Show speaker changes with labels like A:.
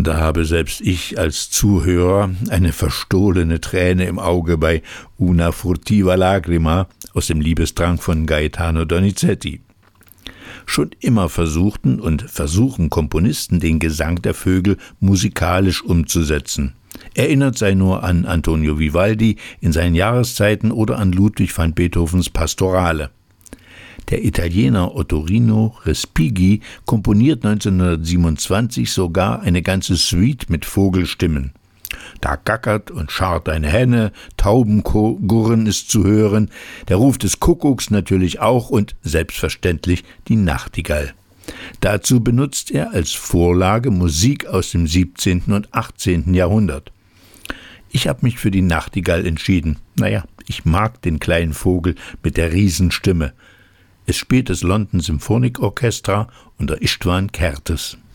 A: Da habe selbst ich als Zuhörer eine verstohlene Träne im Auge bei Una furtiva lagrima aus dem Liebesdrang von Gaetano Donizetti. Schon immer versuchten und versuchen Komponisten, den Gesang der Vögel musikalisch umzusetzen. Erinnert sei nur an Antonio Vivaldi in seinen Jahreszeiten oder an Ludwig van Beethovens Pastorale. Der Italiener Ottorino Respighi komponiert 1927 sogar eine ganze Suite mit Vogelstimmen. Da gackert und scharrt eine Henne, Taubengurren ist zu hören, der Ruf des Kuckucks natürlich auch und selbstverständlich die Nachtigall. Dazu benutzt er als Vorlage Musik aus dem 17. und 18. Jahrhundert. Ich habe mich für die Nachtigall entschieden. Ich mag den kleinen Vogel mit der Riesenstimme. Es spielt das London Symphonic Orchestra unter Istvan Kertész.